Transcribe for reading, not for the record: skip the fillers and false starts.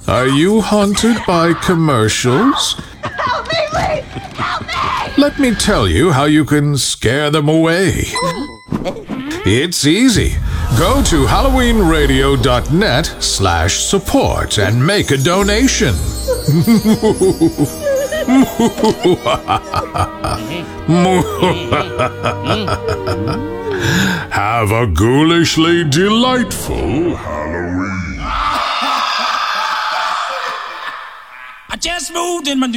Are you haunted by commercials? Help me, please! Help me! Let me tell you how you can scare them away. It's easy. Go to halloweenradio.net/support and make a donation. Have a ghoulishly delightful Halloween. I just moved in my new